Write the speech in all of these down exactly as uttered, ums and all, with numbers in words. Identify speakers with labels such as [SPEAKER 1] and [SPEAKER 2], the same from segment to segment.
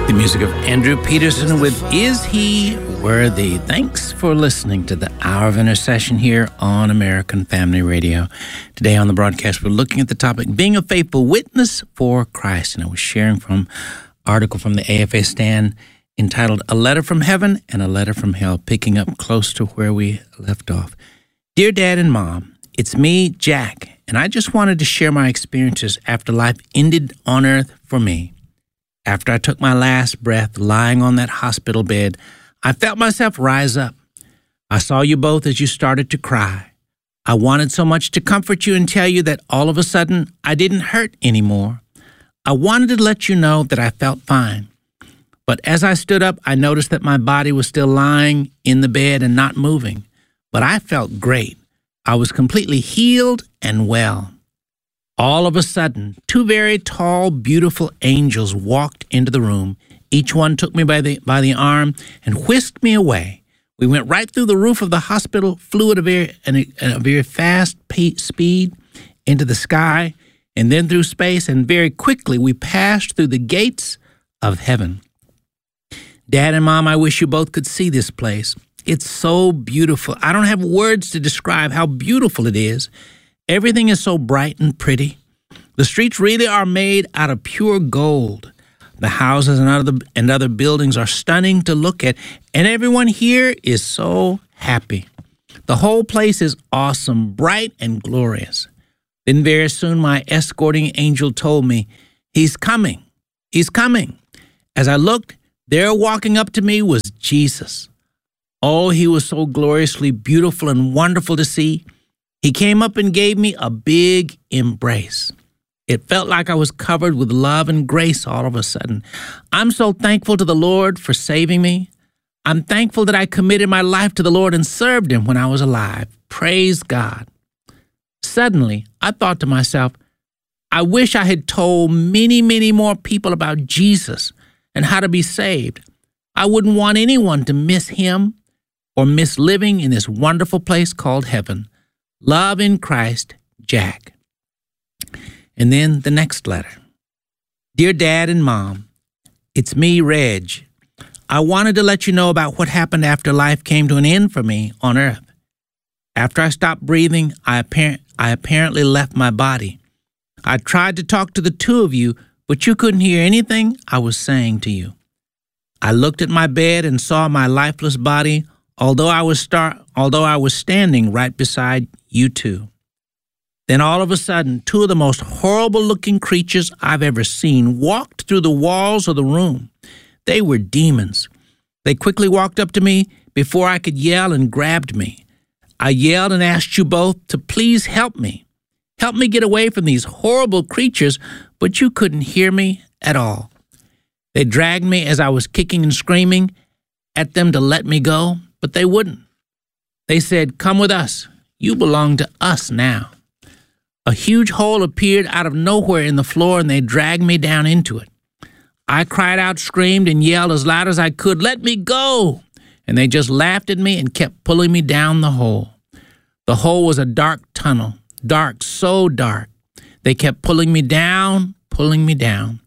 [SPEAKER 1] The music of Andrew Peterson with Is He Worthy? Thanks for listening to the Hour of Intercession here on American Family Radio. Today on the broadcast, we're looking at the topic, being a faithful witness for Christ. And I was sharing from an article from the A F A Stand entitled A Letter from Heaven and a Letter from Hell, picking up close to where we left off. Dear Dad and Mom, it's me, Jack, and I just wanted to share my experiences after life ended on earth for me. After I took my last breath lying on that hospital bed, I felt myself rise up. I saw you both as you started to cry. I wanted so much to comfort you and tell you that all of a sudden I didn't hurt anymore. I wanted to let you know that I felt fine. But as I stood up, I noticed that my body was still lying in the bed and not moving. But I felt great. I was completely healed and well. All of a sudden, two very tall, beautiful angels walked into the room. Each one took me by the by the arm and whisked me away. We went right through the roof of the hospital, flew at a very, at a very fast speed into the sky, and then through space, and very quickly we passed through the gates of heaven. Dad and Mom, I wish you both could see this place. It's so beautiful. I don't have words to describe how beautiful it is. Everything is so bright and pretty. The streets really are made out of pure gold. The houses and other, and other buildings are stunning to look at, and everyone here is so happy. The whole place is awesome, bright and glorious. Then very soon my escorting angel told me, he's coming, he's coming. As I looked, there walking up to me was Jesus. Oh, he was so gloriously beautiful and wonderful to see. He came up and gave me a big embrace. It felt like I was covered with love and grace all of a sudden. I'm so thankful to the Lord for saving me. I'm thankful that I committed my life to the Lord and served him when I was alive. Praise God. Suddenly, I thought to myself, I wish I had told many, many more people about Jesus and how to be saved. I wouldn't want anyone to miss him or miss living in this wonderful place called heaven. Love in Christ, Jack. And then the next letter. Dear Dad and Mom, it's me, Reg. I wanted to let you know about what happened after life came to an end for me on earth. After I stopped breathing, I, appar- I apparently left my body. I tried to talk to the two of you, but you couldn't hear anything I was saying to you. I looked at my bed and saw my lifeless body, although I was star- although I was standing right beside you two. Then all of a sudden, two of the most horrible-looking creatures I've ever seen walked through the walls of the room. They were demons. They quickly walked up to me before I could yell and grabbed me. I yelled and asked you both to please help me. Help me get away from these horrible creatures, but you couldn't hear me at all. They dragged me as I was kicking and screaming at them to let me go, but they wouldn't. They said, come with us. You belong to us now. A huge hole appeared out of nowhere in the floor, and they dragged me down into it. I cried out, screamed, and yelled as loud as I could, let me go! And they just laughed at me and kept pulling me down the hole. The hole was a dark tunnel, dark, so dark. They kept pulling me down, pulling me down.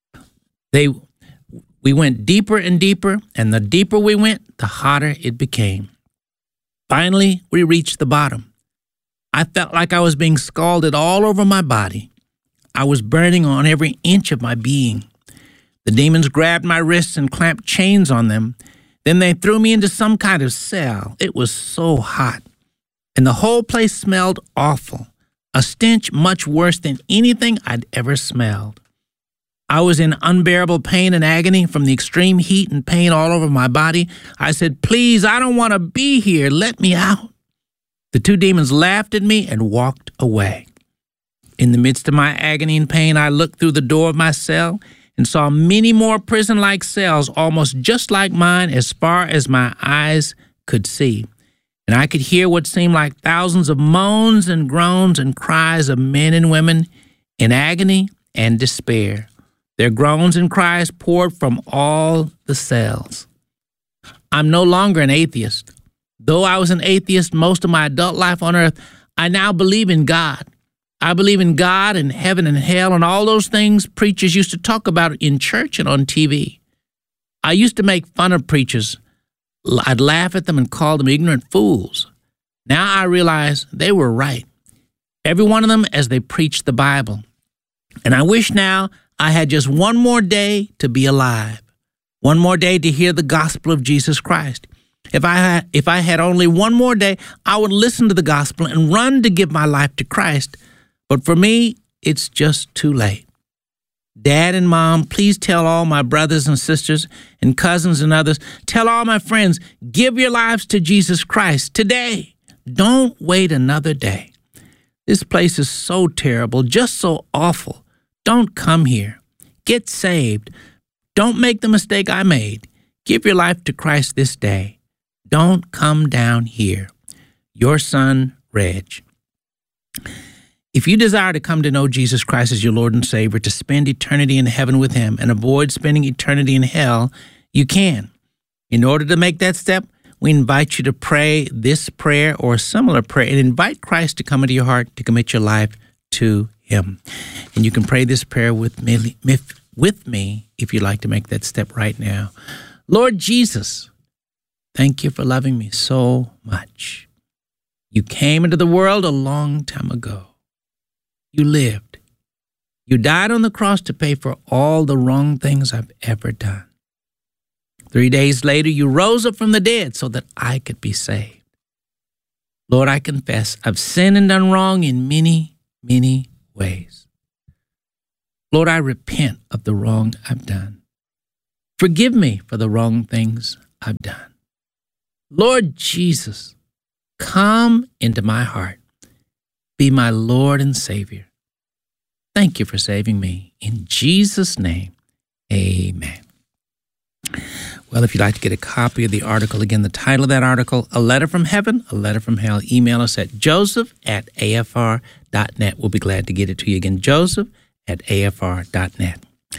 [SPEAKER 1] They, we went deeper and deeper, and the deeper we went, the hotter it became. Finally, we reached the bottom. I felt like I was being scalded all over my body. I was burning on every inch of my being. The demons grabbed my wrists and clamped chains on them. Then they threw me into some kind of cell. It was so hot. And the whole place smelled awful, a stench much worse than anything I'd ever smelled. I was in unbearable pain and agony from the extreme heat and pain all over my body. I said, please, I don't want to be here. Let me out. The two demons laughed at me and walked away. In the midst of my agony and pain, I looked through the door of my cell and saw many more prison-like cells, almost just like mine as far as my eyes could see. And I could hear what seemed like thousands of moans and groans and cries of men and women in agony and despair. Their groans and cries poured from all the cells. I'm no longer an atheist. Though I was an atheist most of my adult life on earth, I now believe in God. I believe in God and heaven and hell and all those things preachers used to talk about in church and on T V. I used to make fun of preachers. I'd laugh at them and call them ignorant fools. Now I realize they were right, every one of them, as they preached the Bible. And I wish now I had just one more day to be alive, one more day to hear the gospel of Jesus Christ. If I had, if I had only one more day, I would listen to the gospel and run to give my life to Christ. But for me, it's just too late. Dad and Mom, please tell all my brothers and sisters and cousins and others, tell all my friends, give your lives to Jesus Christ today. Don't wait another day. This place is so terrible, just so awful. Don't come here. Get saved. Don't make the mistake I made. Give your life to Christ this day. Don't come down here. Your son, Reg. If you desire to come to know Jesus Christ as your Lord and Savior, to spend eternity in heaven with him and avoid spending eternity in hell, you can. In order to make that step, we invite you to pray this prayer or a similar prayer and invite Christ to come into your heart to commit your life to him. And you can pray this prayer with me, with me if you'd like to make that step right now. Lord Jesus, thank you for loving me so much. You came into the world a long time ago. You lived. You died on the cross to pay for all the wrong things I've ever done. Three days later, you rose up from the dead so that I could be saved. Lord, I confess I've sinned and done wrong in many, many ways. Lord, I repent of the wrong I've done. Forgive me for the wrong things I've done. Lord Jesus, come into my heart. Be my Lord and Savior. Thank you for saving me. In Jesus' name, amen. Well, if you'd like to get a copy of the article, again, the title of that article, A Letter from Heaven, A Letter from Hell, email us at joseph at a f r dot net. We'll be glad to get it to you again, joseph at a f r dot net.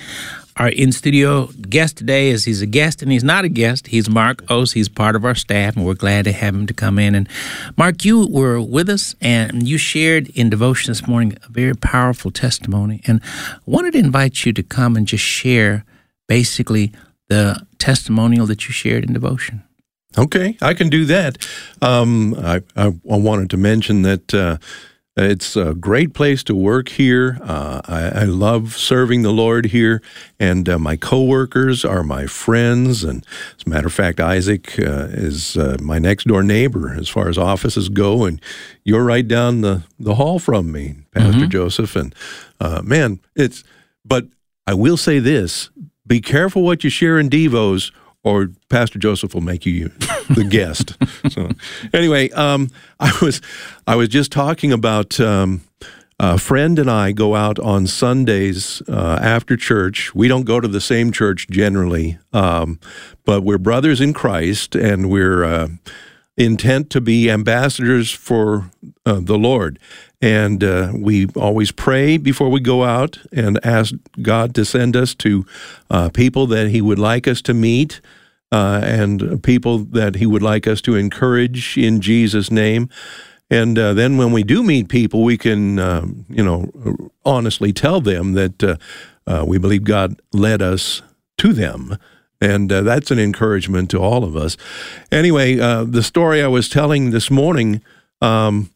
[SPEAKER 1] Our in-studio guest today is, he's a guest and he's not a guest. He's Mark Ost. He's part of our staff, and we're glad to have him to come in. And Mark, you were with us, and you shared in devotion this morning a very powerful testimony. And I wanted to invite you to come and just share basically the testimonial that you shared in devotion.
[SPEAKER 2] Okay, I can do that. Um, I, I, I wanted to mention that uh, it's a great place to work here. Uh, I, I love serving the Lord here, and uh, my coworkers are my friends. And as a matter of fact, Isaac uh, is uh, my next door neighbor as far as offices go, and you're right down the, the hall from me, Pastor mm-hmm. Joseph. And uh, man, it's. But I will say this: be careful what you share in devos, or Pastor Joseph will make you the guest. So, anyway, um, I was I was just talking about um, a friend and I go out on Sundays uh, after church. We don't go to the same church generally, um, but we're brothers in Christ, and we're uh, intent to be ambassadors for uh, the Lord. And uh, we always pray before we go out and ask God to send us to uh, people that He would like us to meet uh, and people that He would like us to encourage in Jesus' name. And uh, then when we do meet people, we can, uh, you know, honestly tell them that uh, uh, we believe God led us to them. And uh, that's an encouragement to all of us. Anyway, uh, the story I was telling this morning um,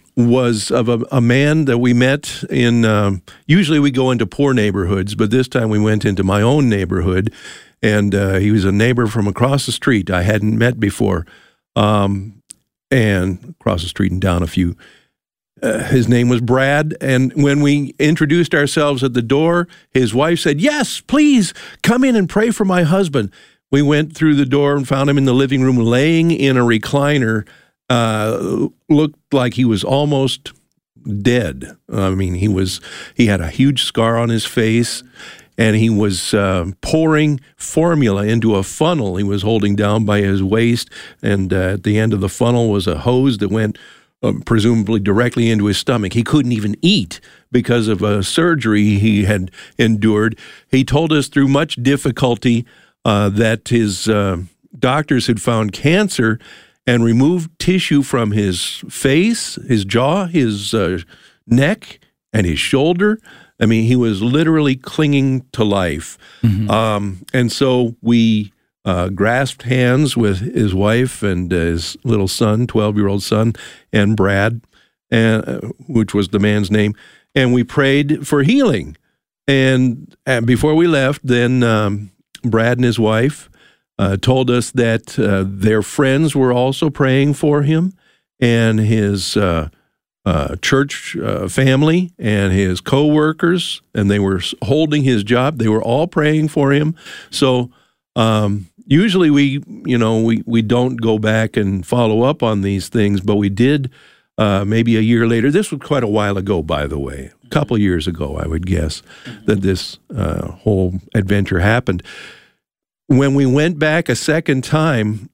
[SPEAKER 2] was of a, a man that we met in, um, usually we go into poor neighborhoods, but this time we went into my own neighborhood, and uh, he was a neighbor from across the street I hadn't met before, um, and across the street and down a few. Uh, his name was Brad, and when we introduced ourselves at the door, his wife said, "Yes, please, come in and pray for my husband." We went through the door and found him in the living room laying in a recliner. Uh, looked like he was almost dead. I mean, he was. He had a huge scar on his face, and he was uh, pouring formula into a funnel he was holding down by his waist, and uh, at the end of the funnel was a hose that went um, presumably directly into his stomach. He couldn't even eat because of a surgery he had endured. He told us through much difficulty uh, that his uh, doctors had found cancer and removed tissue from his face, his jaw, his uh, neck, and his shoulder. I mean, he was literally clinging to life. Mm-hmm. Um, and so we uh, grasped hands with his wife and uh, his little son, twelve-year-old son, and Brad, and, uh, which was the man's name, and we prayed for healing. And, and before we left, then um, Brad and his wife uh, told us that uh, their friends were also praying for him, and his uh, uh, church uh, family and his co-workers, and they were holding his job. They were all praying for him. So um, usually we, you know, we, we don't go back and follow up on these things, but we did uh, maybe a year later. This was quite a while ago, by the way, a couple of years ago, I would guess, that this uh, whole adventure happened. When we went back a second time,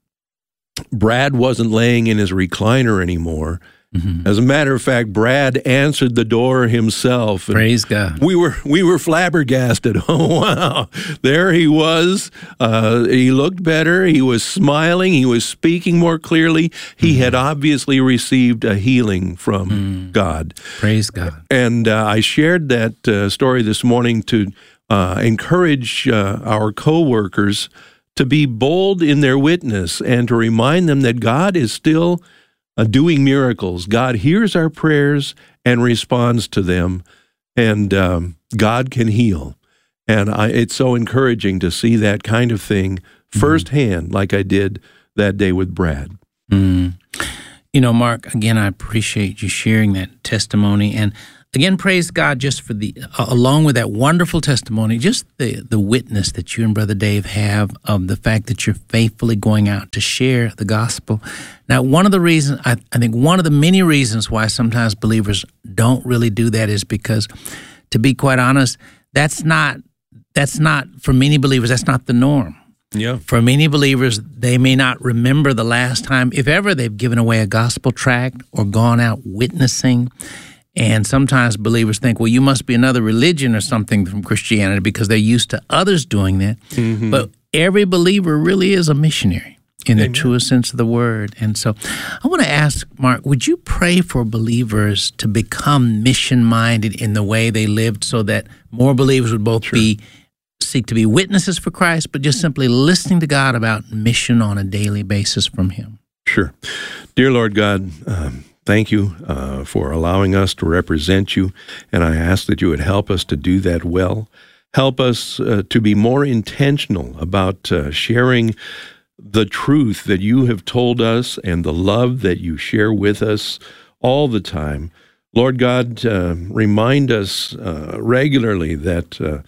[SPEAKER 2] Brad wasn't laying in his recliner anymore. Mm-hmm. As a matter of fact, Brad answered the door himself.
[SPEAKER 1] Praise God.
[SPEAKER 2] We were we were flabbergasted. Oh, wow. There he was. Uh, he looked better. He was smiling. He was speaking more clearly. He mm-hmm. had obviously received a healing from mm. God.
[SPEAKER 1] Praise God.
[SPEAKER 2] And uh, I shared that uh, story this morning to uh, encourage uh, our co-workers to be bold in their witness and to remind them that God is still Uh, doing miracles. God hears our prayers and responds to them, and um, God can heal. And I, it's so encouraging to see that kind of thing firsthand, mm-hmm. like I did that day with Brad.
[SPEAKER 1] Mm. You know, Mark, again, I appreciate you sharing that testimony. And again, praise God just for the, uh, along with that wonderful testimony, just the, the witness that you and Brother Dave have of the fact that you're faithfully going out to share the gospel. Now, one of the reasons, I, I think one of the many reasons why sometimes believers don't really do that is because, to be quite honest, that's not, that's not, for many believers, that's not the norm.
[SPEAKER 2] Yeah.
[SPEAKER 1] For many believers, they may not remember the last time, if ever, they've given away a gospel tract or gone out witnessing. And sometimes believers think, well, you must be another religion or something from Christianity because they're used to others doing that. Mm-hmm. But every believer really is a missionary in the Amen. Truest sense of the word. And so I want to ask, Mark, would you pray for believers to become mission-minded in the way they lived so that more believers would both sure. be seek to be witnesses for Christ, but just simply listening to God about mission on a daily basis from Him?
[SPEAKER 2] Sure. Dear Lord God, um, thank you uh, for allowing us to represent you, and I ask that you would help us to do that well. Help us uh, to be more intentional about uh, sharing the truth that you have told us and the love that you share with us all the time. Lord God, uh, remind us uh, regularly that uh,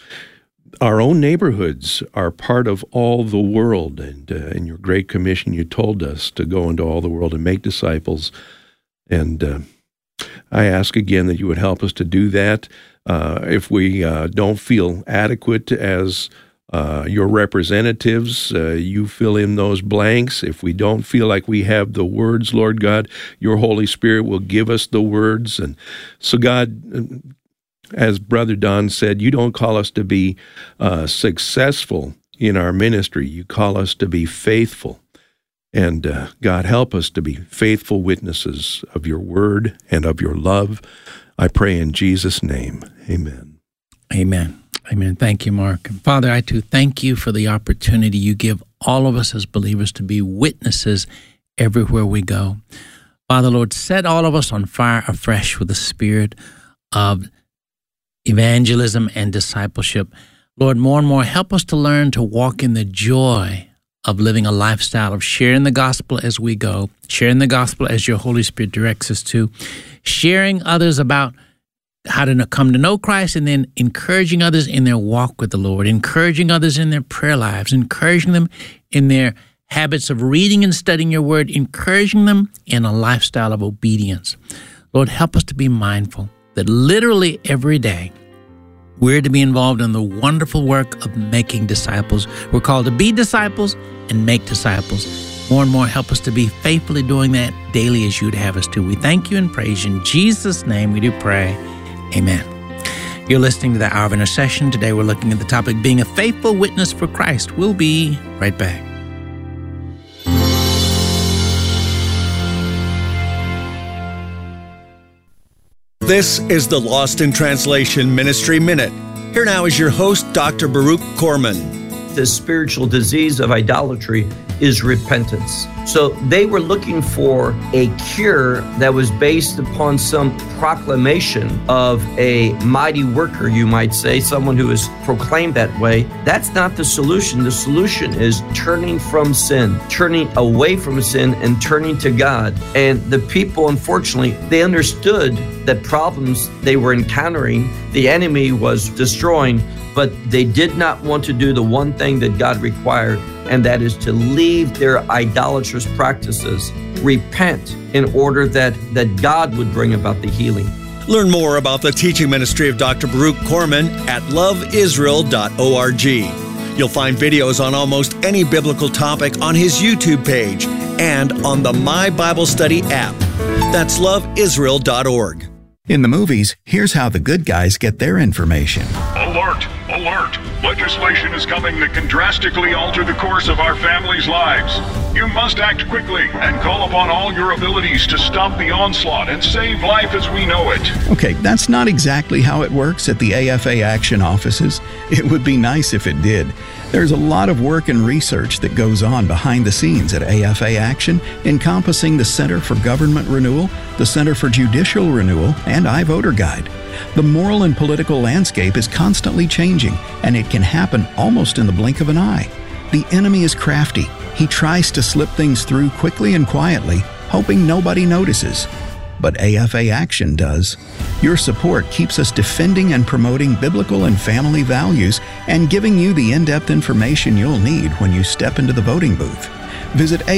[SPEAKER 2] our own neighborhoods are part of all the world, and uh, in your Great Commission you told us to go into all the world and make disciples. And uh, I ask again that you would help us to do that. Uh, if we uh, don't feel adequate as uh, your representatives, uh, you fill in those blanks. If we don't feel like we have the words, Lord God, your Holy Spirit will give us the words. And so, God, as Brother Don said, you don't call us to be uh, successful in our ministry. You call us to be faithful. And uh, God, help us to be faithful witnesses of your word and of your love. I pray in Jesus' name. Amen.
[SPEAKER 1] Amen. Amen. Thank you, Mark. And Father, I too thank you for the opportunity you give all of us as believers to be witnesses everywhere we go. Father, Lord, set all of us on fire afresh with the spirit of evangelism and discipleship. Lord, more and more, help us to learn to walk in the joy of living a lifestyle of sharing the gospel as we go, sharing the gospel as your Holy Spirit directs us to, sharing others about how to come to know Christ, and then encouraging others in their walk with the Lord, encouraging others in their prayer lives, encouraging them in their habits of reading and studying your word, encouraging them in a lifestyle of obedience. Lord, help us to be mindful that literally every day we're to be involved in the wonderful work of making disciples. We're called to be disciples and make disciples. More and more, help us to be faithfully doing that daily as you'd have us to. We thank you and praise you. In Jesus' name we do pray. Amen. You're listening to the Hour of Intercession. Today we're looking at the topic, being a faithful witness for Christ. We'll be right back.
[SPEAKER 3] This is the Lost in Translation Ministry Minute. Here now is your host, Doctor Baruch Corman.
[SPEAKER 4] the spiritual disease of idolatry is repentance. So they were looking for a cure that was based upon some proclamation of a mighty worker, you might say, someone who is proclaimed that way. That's not the solution. The solution is turning from sin, turning away from sin and turning to God. And the people, unfortunately, they understood that problems they were encountering, the enemy was destroying, but they did not want to do the one thing that God required, and that is to leave their idolatrous practices, repent in order that, that God would bring about the healing.
[SPEAKER 3] Learn more about the teaching ministry of Doctor Baruch Corman at love israel dot org. You'll find videos on almost any biblical topic on his YouTube page and on the My Bible Study app. That's love israel dot org.
[SPEAKER 5] In the movies, here's how the good guys get their information.
[SPEAKER 6] Alert! Alert! Legislation is coming that can drastically alter the course of our families' lives. You must act quickly and call upon all your abilities to stop the onslaught and save life as we know it.
[SPEAKER 5] Okay, that's not exactly how it works at the A F A Action offices. It would be nice if it did. There's a lot of work and research that goes on behind the scenes at A F A Action, encompassing the Center for Government Renewal, the Center for Judicial Renewal, and iVoter Guide. The moral and political landscape is constantly changing, and it can happen almost in the blink of an eye. The enemy is crafty. He tries to slip things through quickly and quietly, hoping nobody notices. But A F A Action does. Your support keeps us defending and promoting biblical and family values and giving you the in-depth information you'll need when you step into the voting booth. Visit A